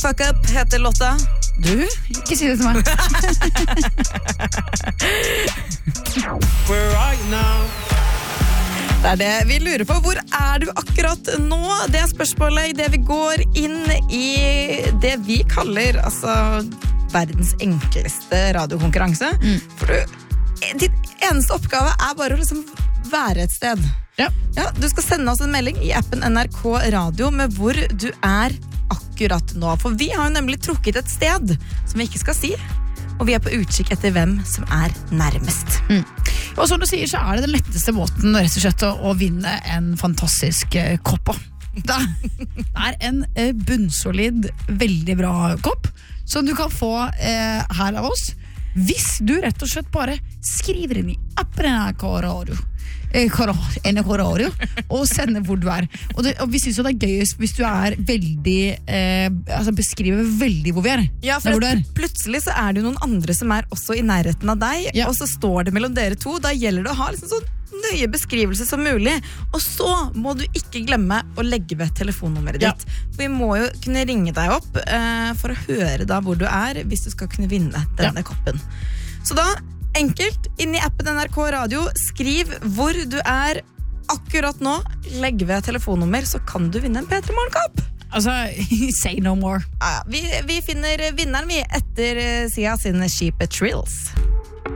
Fuck up heter låta. Du, ikke si det til meg. Where are you now? Det det vi lurer på. Hvor du akkurat nå? Det spørsmålet i det vi går inn i det vi kaller verdens enkleste radiokonkurranse. For din eneste oppgave bare å liksom være et sted. Ja. Du skal sende oss en melding i appen NRK Radio med hvor du akkurat nå. For vi har jo nemlig trukket et sted som vi ikke skal si. Og vi på utkikk etter hvem som nærmest. Og som du sier, så det den letteste måten rett og slett å vinne en fantastisk kopp. Det en bunnsolid, veldig bra kopp som du kan få her av oss hvis du rett og slett bare skriver inn i appen NRK Radio og sender hvor du og vi synes jo det gøyest hvis du veldig beskriver veldig hvor vi Ja, for plutselig så det jo noen andre som også i nærheten av deg, og så står det mellom dere to. Da gjelder det å ha liksom sånn nøye beskrivelse som mulig, og så må du ikke glemme å legge ved telefonnummeret ditt. Vi må jo kunne ringe deg opp for å høre da hvor du hvis du skal kunne vinne denne koppen. Så da enkelt, inn i appen NRK Radio, skriv hvor du akkurat nå, legg ved telefonnummer, så kan du vinne en P3 Morgenkopp. Say no more. Vi finner vinneren etter siden sin Sheep Trills.